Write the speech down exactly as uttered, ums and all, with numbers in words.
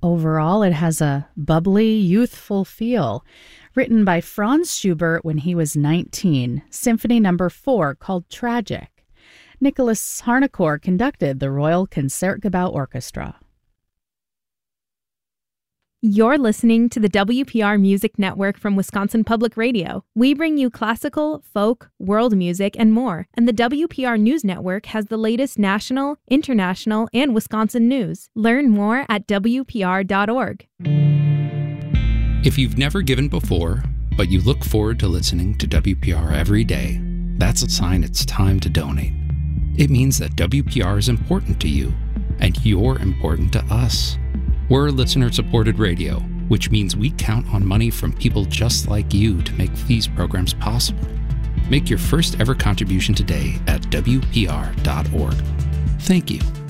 Overall, it has a bubbly, youthful feel. Written by Franz Schubert when he was nineteen, Symphony Number four, called Tragic. Nicholas Harnoncourt conducted the Royal Concertgebouw Orchestra. You're listening to the W P R Music Network from Wisconsin Public Radio. We bring you classical, folk, world music, and more. And the W P R News Network has the latest national, international, and Wisconsin news. Learn more at W P R dot org. If you've never given before, but you look forward to listening to W P R every day, that's a sign it's time to donate. It means that W P R is important to you, and you're important to us. We're listener-supported radio, which means we count on money from people just like you to make these programs possible. Make your first ever contribution today at W P R dot org. Thank you.